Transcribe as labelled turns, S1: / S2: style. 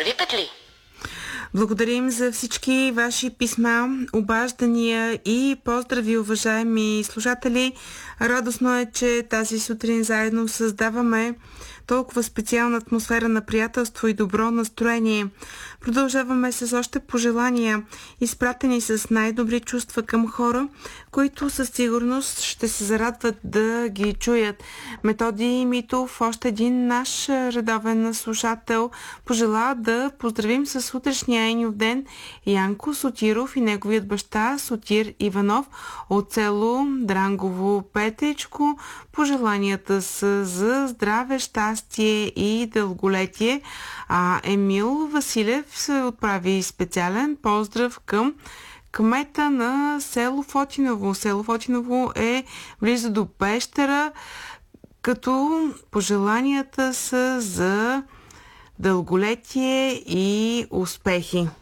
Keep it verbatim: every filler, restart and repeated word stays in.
S1: Първи петли.
S2: Благодарим за всички ваши писма, обаждания и поздрави, уважаеми слушатели. Радостно е, че тази сутрин заедно създаваме толкова специална атмосфера на приятелство и добро настроение. Продължаваме с още пожелания, изпратени с най-добри чувства към хора, които със сигурност ще се зарадват да ги чуят. Методи Митов, още един наш редовен слушател, пожела да поздравим с утрешния Еньов ден Янко Сотиров и неговият баща Сотир Иванов от село Дрангово Петричко. Пожеланията са за здраве, щастие и дълголетие. А Емил Василев се отправи специален поздрав към кмета на село Фотиново. Село Фотиново е близо до Пещера, като пожеланията са за дълголетие и успехи.